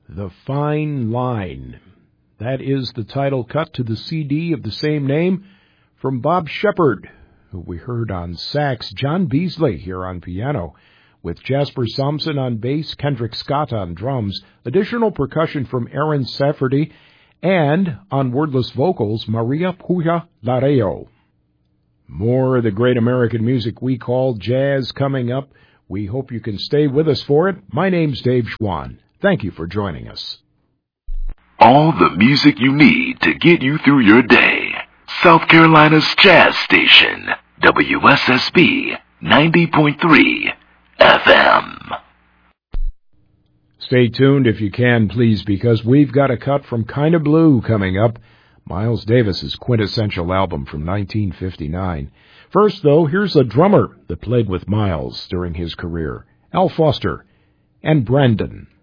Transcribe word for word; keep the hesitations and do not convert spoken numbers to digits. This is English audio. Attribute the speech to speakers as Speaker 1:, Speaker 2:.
Speaker 1: The Fine Line. That is the title cut to the C D of the same name from Bob Shepard, who we heard on sax, John Beasley here on piano, with Jasper Thompson on bass, Kendrick Scott on drums, additional percussion from Aaron Safferty, and on wordless vocals, Maria Puja Lareo. More of the great American music we call jazz coming up. We hope you can stay with us for it. My name's Dave Schwann. Thank you for joining us.
Speaker 2: All the music you need to get you through your day. South Carolina's jazz station, W S S B ninety point three F M.
Speaker 1: Stay tuned if you can, please, because we've got a cut from Kinda Blue coming up, Miles Davis's quintessential album from nineteen fifty-nine. First, though, here's a drummer that played with Miles during his career, Al Foster and Brandon.